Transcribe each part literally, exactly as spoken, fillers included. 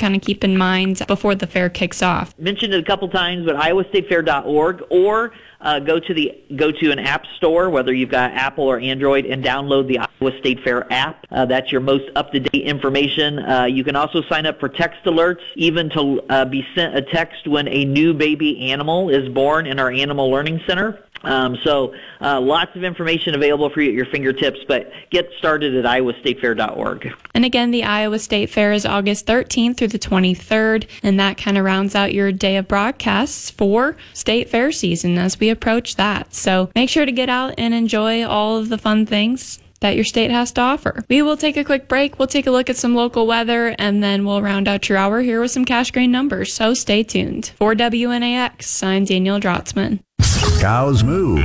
kind of keep in mind before the fair kicks off? Mentioned it a couple times, but iowa state fair dot org, or uh, go to the go to an app store, whether you've got Apple or Android, and download the Iowa State Fair app. Uh, that's your most up-to-date information. Uh, you can also sign up for text alerts, even to uh, be sent a text when a new baby animal is born in our Animal Learning Center. Um, so uh, lots of information available for you at your fingertips, but get started at iowa state fair dot org. And again, the Iowa State Fair is August thirteenth through the twenty-third, and that kind of rounds out your day of broadcasts for State Fair season as we approach that. So make sure to get out and enjoy all of the fun things that your state has to offer. We will take a quick break. We'll take a look at some local weather, and then we'll round out your hour here with some cash grain numbers. So stay tuned. For W N A X, I'm Danielle Drotzman. Cows moo.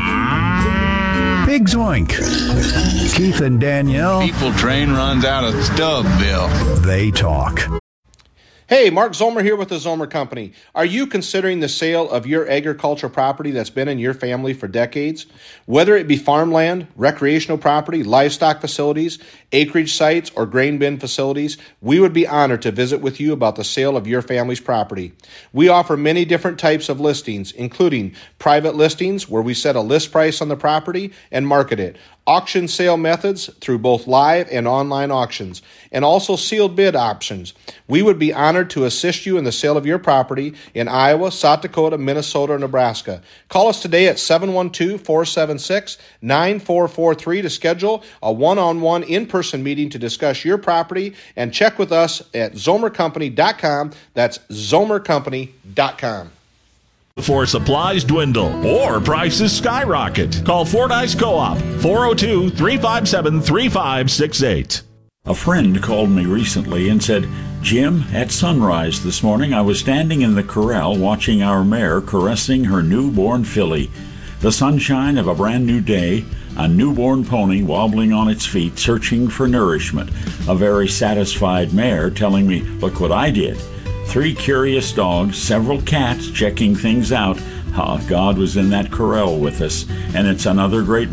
Pigs oink. Keith and Danielle. People train runs out of Stubbville. They talk. Hey, Mark Zomer here with the Zomer Company. Are you considering the sale of your agricultural property that's been in your family for decades? Whether it be farmland, recreational property, livestock facilities, acreage sites, or grain bin facilities, we would be honored to visit with you about the sale of your family's property. We offer many different types of listings, including private listings where we set a list price on the property and market it, auction sale methods through both live and online auctions, and also sealed bid options. We would be honored to assist you in the sale of your property in Iowa, South Dakota, Minnesota, or Nebraska. Call us today at seven one two, four seven six, nine four four three to schedule a one-on-one in-person meeting to discuss your property, and check with us at zomer company dot com. That's zomer company dot com. Before supplies dwindle or prices skyrocket, call Fordyce Co-op, four oh two, three five seven, three five six eight. A friend called me recently and said, Jim, at sunrise this morning I was standing in the corral watching our mare caressing her newborn filly. The sunshine of a brand new day, a newborn pony wobbling on its feet searching for nourishment, a very satisfied mare telling me, look what I did. Three curious dogs, several cats checking things out. Ah, God was in that corral with us, and it's another great